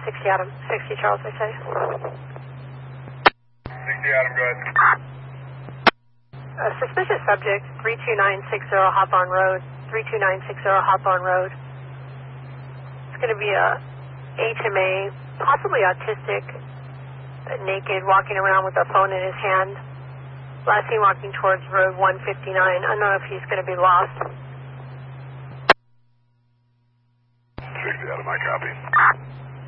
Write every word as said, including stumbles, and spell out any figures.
sixty Adam, sixty Charles, I say. sixty Adam, go ahead. Uh, suspicious subject, three two nine six zero Hawthorne Road, three two nine six zero Hawthorne Road. It's going to be a H M A, possibly autistic, uh, naked, walking around with a phone in his hand. Last seen walking towards Road one fifty-nine. I don't know if he's going to be lost. sixty Adam, I copy.